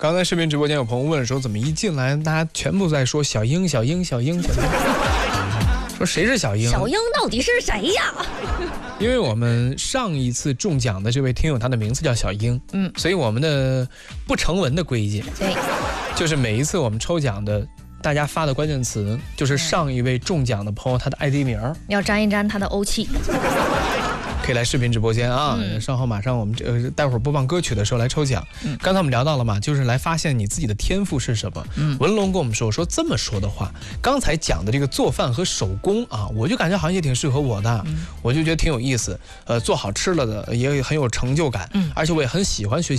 刚才视频直播间有朋友问的时候，怎么一进来大家全部在说小英小英小英小英，说谁是小英？ 小英到底是谁呀？ 因为我们上一次中奖的这位听友，他的名字叫小英，所以我们的不成文的规矩， 对， 就是每一次我们抽奖的，大家发的关键词就是上一位中奖的朋友他的 ID 名， 要沾一沾他的欧气。 可以来视频直播间啊，稍后马上我们待会儿播放歌曲的时候来抽奖。刚才我们聊到了嘛，就是来发现你自己的天赋是什么。文龙跟我们说这么说的话，刚才讲的这个做饭和手工啊，我就感觉好像也挺适合我的，我就觉得挺有意思。做好吃了的也很有成就感，而且我也很喜欢学习